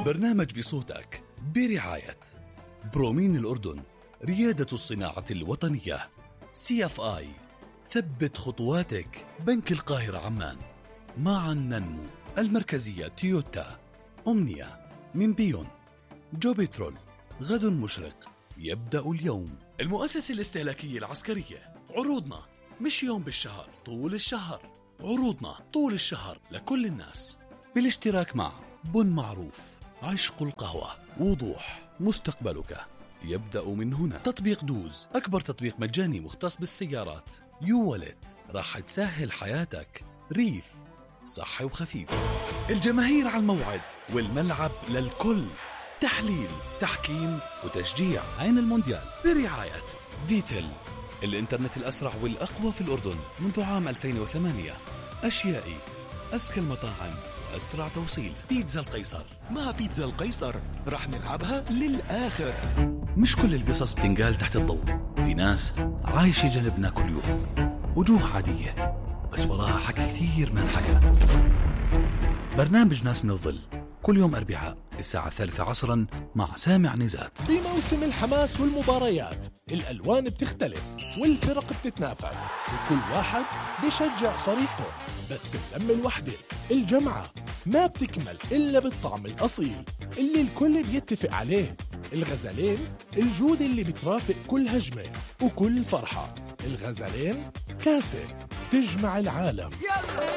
البرنامج بصوتك برعاية برومين الأردن، ريادة الصناعة الوطنية. CFI، ثبت خطواتك. بنك القاهرة عمان، معا ننمو. المركزية تويوتا. أمنية من بيون. جو بترول، غد مشرق يبدأ اليوم. المؤسسة الاستهلاكية العسكرية، عروضنا مش يوم بالشهر، طول الشهر. عروضنا طول الشهر لكل الناس، بالاشتراك مع بن معروف، عشق القهوة، وضوح. مستقبلك يبدأ من هنا. تطبيق دوز، أكبر تطبيق مجاني مختص بالسيارات. يوالت، راح تسهل حياتك. ريف، صحي وخفيف. الجماهير على الموعد والملعب للكل. تحليل، تحكيم وتشجيع. عين المونديال برعاية فيتل، الإنترنت الأسرع والأقوى في الأردن منذ عام 2008. أشيائي، أزكى المطاعم، أسرع توصيل. بيتزا القيصر. مع بيتزا القيصر رح نلعبها للآخر. مش كل القصص بتنقال تحت الضوء، في ناس عايشة جنبنا كل يوم، وجوه عادية بس وراها حكي كثير ما انحكى. برنامج ناس من الظل كل يوم أربعاء الساعة 3 عصرا مع سامع نزات. في موسم الحماس والمباريات الألوان بتختلف والفرق بتتنافس وكل واحد بيشجع فريقه، بس اللمة الوحدة، الجمعة، ما بتكمل إلا بالطعم الأصيل اللي الكل بيتفق عليه. الغزلين، الجودة اللي بترافق كل هجمة وكل فرحة. الغزلين، كاسة تجمع العالم.